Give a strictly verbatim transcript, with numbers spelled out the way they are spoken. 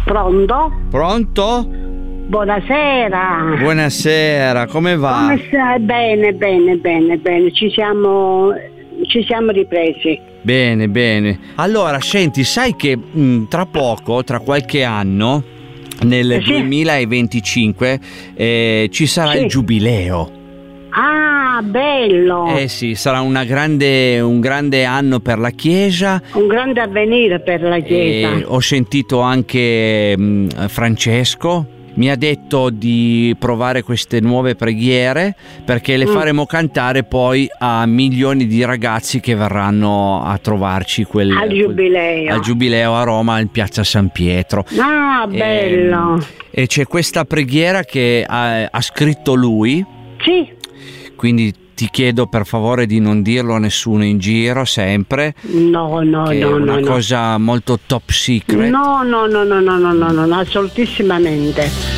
Pronto? Pronto? Buonasera. Buonasera, come va? Come stai? Bene, bene, bene, bene. Ci siamo, ci siamo ripresi. Bene, bene. Allora, senti, sai che mh, tra poco, tra qualche anno, nel Eh sì. duemilaventicinque, eh, ci sarà Sì. il giubileo. Ah, bello. Eh sì, sarà una grande, un grande anno per la Chiesa. Un grande avvenire per la Chiesa. Eh, ho sentito anche mh, Francesco. Mi ha detto di provare queste nuove preghiere perché le Mm. faremo cantare poi a milioni di ragazzi che verranno a trovarci quel, Al quel- giubileo. al giubileo a Roma, in piazza San Pietro. Ah, bello. E, e c'è questa preghiera che ha, ha scritto lui, Sì. quindi ti chiedo per favore di non dirlo a nessuno in giro sempre, No, no, che no, è una no, no. cosa molto top secret. No, no, no, no, no, no, no, no, no, assolutissimamente.